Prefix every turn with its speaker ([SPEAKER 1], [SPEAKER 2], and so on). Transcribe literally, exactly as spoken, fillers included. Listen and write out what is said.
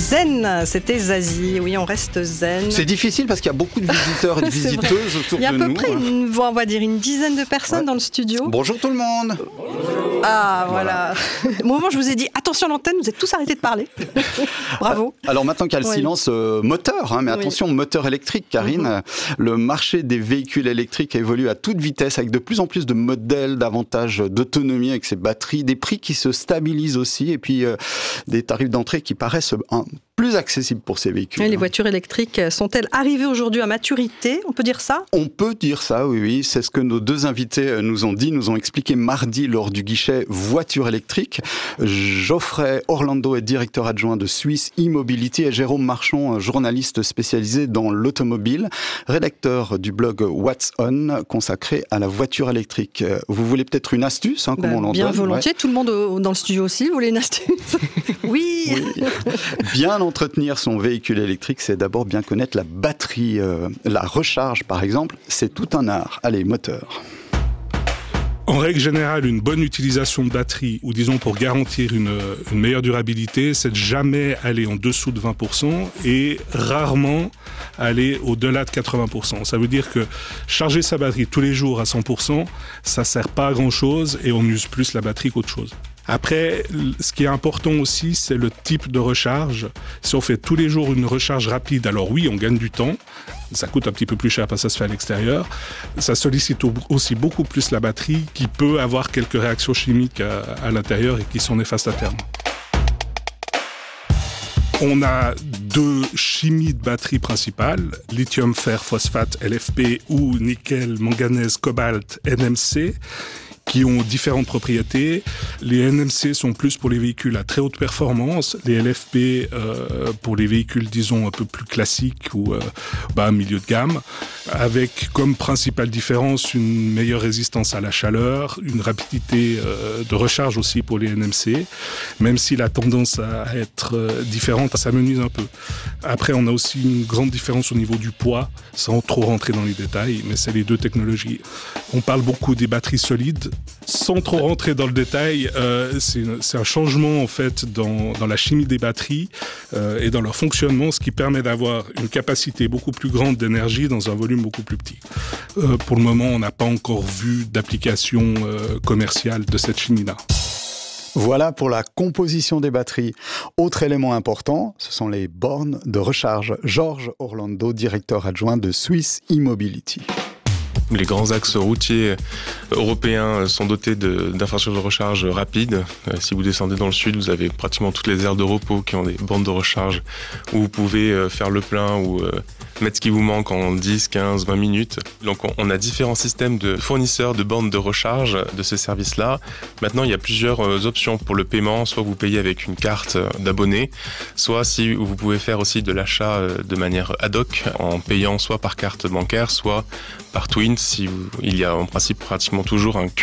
[SPEAKER 1] Zen, c'était Zazie. Oui, on reste zen.
[SPEAKER 2] C'est difficile parce qu'il y a beaucoup de visiteurs et de visiteuses autour de nous.
[SPEAKER 1] Il y a à peu près, une, on va dire, une dizaine de personnes ouais. dans le studio.
[SPEAKER 2] Bonjour tout le monde.
[SPEAKER 1] Bonjour. Ah, voilà. voilà. Au moment où je vous ai dit, attention l'antenne, vous êtes tous arrêtés de parler. Bravo.
[SPEAKER 2] Alors maintenant qu'il y a le oui. silence euh, moteur, hein, mais oui. attention, moteur électrique, Karine. Mm-hmm. Le marché des véhicules électriques évolue à toute vitesse avec de plus en plus de modèles, d'avantages d'autonomie avec ces batteries, des prix qui se stabilisent aussi et puis euh, des tarifs d'entrée qui paraissent un, plus accessibles pour ces véhicules.
[SPEAKER 1] Et les voitures électriques sont-elles arrivées aujourd'hui à maturité ? On peut dire ça ?
[SPEAKER 2] On peut dire ça, oui, oui. C'est ce que nos deux invités nous ont dit, nous ont expliqué mardi lors du guichet voiture électrique. Geoffrey Orlando est directeur adjoint de Swiss E-Mobility et Jérôme Marchand, journaliste spécialisé dans l'automobile, rédacteur du blog What's On consacré à la voiture électrique. Vous voulez peut-être une astuce, hein, comme
[SPEAKER 1] ben,
[SPEAKER 2] on l'entend ?
[SPEAKER 1] Bien volontiers, ouais. Tout le monde au, dans le studio aussi, vous voulez une astuce ? Oui,
[SPEAKER 2] oui. Bien entretenir son véhicule électrique, c'est d'abord bien connaître la batterie. Euh, la recharge, par exemple, c'est tout un art. Allez, moteur.
[SPEAKER 3] En règle générale, une bonne utilisation de batterie, ou disons pour garantir une, une meilleure durabilité, c'est de jamais aller en dessous de vingt pour cent et rarement aller au-delà de quatre-vingts pour cent. Ça veut dire que charger sa batterie tous les jours à cent pour cent, ça sert pas à grand-chose et on use plus la batterie qu'autre chose. Après, ce qui est important aussi, c'est le type de recharge. Si on fait tous les jours une recharge rapide, alors oui, on gagne du temps. Ça coûte un petit peu plus cher parce que ça se fait à l'extérieur. Ça sollicite aussi beaucoup plus la batterie qui peut avoir quelques réactions chimiques à, à l'intérieur et qui sont néfastes à terme. On a deux chimies de batterie principales, lithium, fer, phosphate, L F P ou nickel, manganèse, cobalt, N M C, qui ont différentes propriétés. Les N M C sont plus pour les véhicules à très haute performance, les L F P euh, pour les véhicules, disons, un peu plus classiques ou euh, bah, milieu de gamme, avec comme principale différence une meilleure résistance à la chaleur, une rapidité euh, de recharge aussi pour les N M C, même si la tendance à être euh, différente, ça s'amenuise un peu. Après, on a aussi une grande différence au niveau du poids, sans trop rentrer dans les détails, mais c'est les deux technologies. On parle beaucoup des batteries solides. Sans trop rentrer dans le détail, euh, c'est, c'est un changement en fait dans, dans la chimie des batteries euh, et dans leur fonctionnement, ce qui permet d'avoir une capacité beaucoup plus grande d'énergie dans un volume beaucoup plus petit. Euh, pour le moment, on n'a pas encore vu d'application euh, commerciale de cette chimie-là.
[SPEAKER 2] Voilà pour la composition des batteries. Autre élément important, ce sont les bornes de recharge. Georges Orlando, directeur adjoint de Swiss E-Mobility.
[SPEAKER 4] Les grands axes routiers européens sont dotés de, d'infrastructures de recharge rapides. Euh, si vous descendez dans le sud, vous avez pratiquement toutes les aires de repos qui ont des bornes de recharge où vous pouvez euh, faire le plein ou euh, mettre ce qui vous manque en dix, quinze, vingt minutes. Donc on, on a différents systèmes de fournisseurs de bornes de recharge de ce service-là. Maintenant, il y a plusieurs euh, options pour le paiement. Soit vous payez avec une carte d'abonné, soit si vous pouvez faire aussi de l'achat euh, de manière ad hoc en payant soit par carte bancaire, soit par Twint. Si vous, il y a en principe pratiquement toujours un